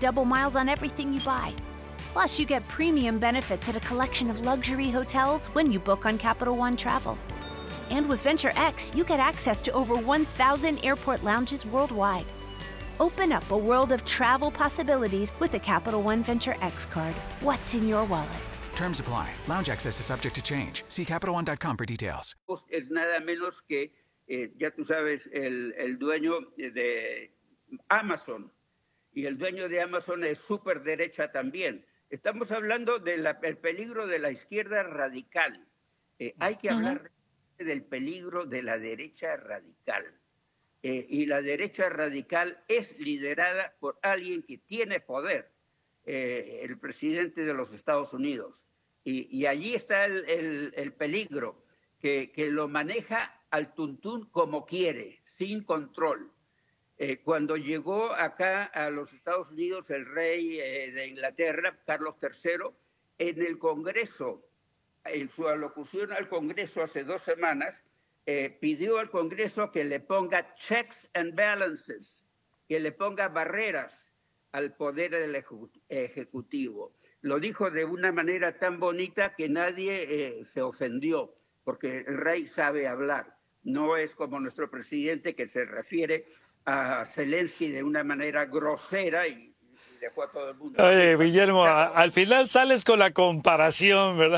double miles on everything you buy. Plus, you get premium benefits at a collection of luxury hotels when you book on Capital One Travel. And with Venture X, you get access to over 1,000 airport lounges worldwide. Open up a world of travel possibilities with the Capital One Venture X card. What's in your wallet? Terms apply. Lounge access is subject to change. See CapitalOne.com for details. Es nada menos que, ya tú sabes, el dueño de Amazon. Y el dueño de Amazon es súper derecha también. Estamos hablando del peligro de la izquierda radical. Hay que hablar del peligro de la derecha radical. Y la derecha radical es liderada por alguien que tiene poder, el presidente de los Estados Unidos. Y allí está el peligro, que lo maneja al tuntún como quiere, sin control. Cuando llegó acá a los Estados Unidos el rey de Inglaterra, Carlos III, en el Congreso, en su alocución al Congreso hace 2 semanas, pidió al Congreso que le ponga checks and balances, que le ponga barreras al poder del Ejecutivo. Lo dijo de una manera tan bonita que nadie se ofendió, porque el rey sabe hablar. No es como nuestro presidente, que se refiere a Zelensky de una manera grosera y dejó a todo el mundo. Oye, Guillermo, al final sales con la comparación, ¿verdad?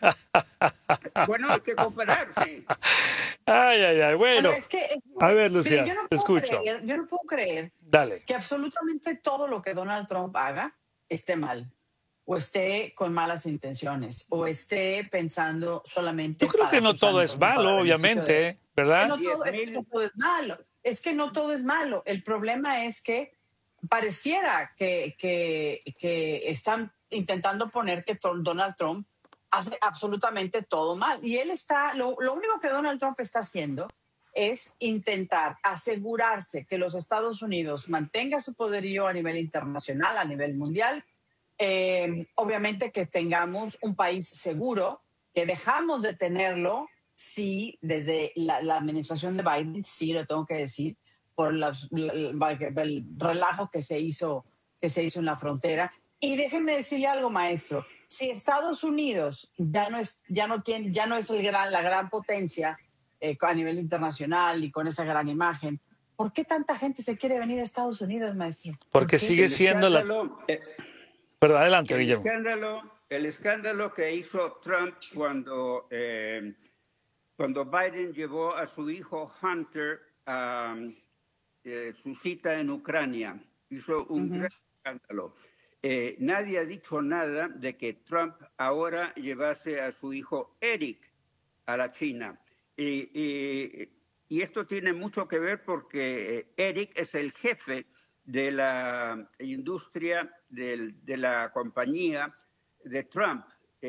Bueno, hay que comparar, sí. Ay, bueno. Es que, a ver, Lucía, yo no te puedo escucho. yo no puedo creer Dale. que absolutamente todo lo que Donald Trump haga esté mal, o esté con malas intenciones, o esté pensando solamente. Yo creo que no todo es malo, obviamente, ¿verdad? Es que no todo es malo. Es que no todo es malo. El problema es que pareciera que están intentando poner que Donald Trump hace absolutamente todo mal. Y él está, lo único que Donald Trump está haciendo es intentar asegurarse que los Estados Unidos mantenga su poderío a nivel internacional, a nivel mundial. Obviamente que tengamos un país seguro, que dejamos de tenerlo, sí, desde la administración de Biden, sí, lo tengo que decir, por el relajo que se hizo en la frontera. Y déjenme decirle algo, maestro. Si Estados Unidos ya no es la gran potencia a nivel internacional y con esa gran imagen, ¿por qué tanta gente se quiere venir a Estados Unidos, maestro? Porque sigue siendo Pero adelante, Guillermo. El escándalo que hizo Trump cuando Biden llevó a su hijo Hunter a su cita en Ucrania, hizo un gran escándalo. Nadie ha dicho nada de que Trump ahora llevase a su hijo Eric a la China. Y esto tiene mucho que ver porque Eric es el jefe de la industria de la compañía de Trump.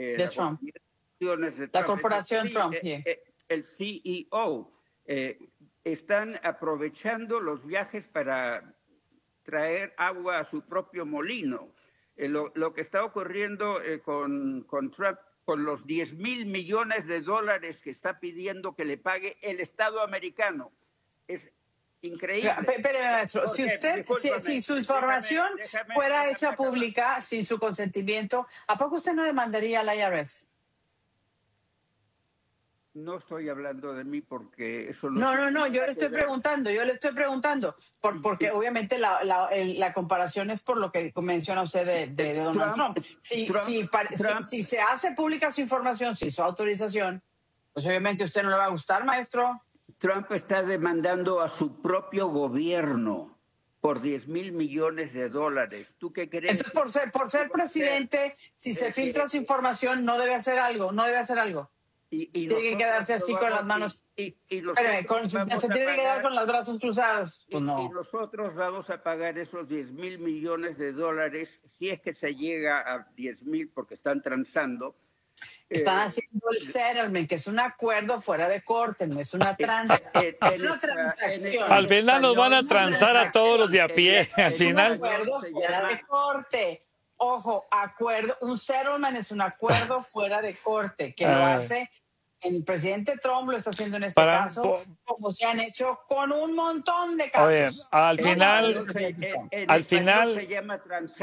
La corporación Trump. El CEO. Están aprovechando los viajes para traer agua a su propio molino. Lo que está ocurriendo con Trump, con los $10,000 millones que está pidiendo que le pague el Estado americano, es increíble. Pero maestro, si su información fuera hecha pública sin su consentimiento, ¿a poco usted no demandaría al IRS? No estoy hablando de mí porque eso no, yo le estoy preguntando, porque obviamente la comparación es por lo que menciona usted de Donald Trump. Si se hace pública su información, sin su autorización, pues obviamente a usted no le va a gustar, maestro. Trump está demandando a su propio gobierno por $10,000 millones. ¿Tú qué crees? Entonces, por ser presidente, si se filtra su información, no debe hacer algo. Y tiene que quedarse así con las manos. Se tiene que quedar con los brazos cruzados. Pues no. Y nosotros vamos a pagar esos $10,000 millones si es que se llega a 10,000 porque están transando. Están haciendo el settlement, que es un acuerdo fuera de corte, no es una transacción. Al final nos van a transar a todos los de a pie. Al final. Un acuerdo fuera de corte. Ojo, un settlement es un acuerdo fuera de corte que lo hace. El presidente Trump lo está haciendo en este caso, como se han hecho con un montón de casos. Oye, al final se llama